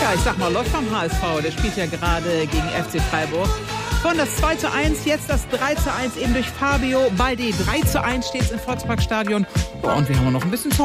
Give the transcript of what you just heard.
Ja, ich sag mal, läuft beim HSV. Der spielt ja gerade gegen FC Freiburg. Von das 2:1, jetzt das 3:1 eben durch Fabio Baldi. 3:1 steht es im Volksparkstadion. Ja, und wir haben noch ein bisschen Zeit.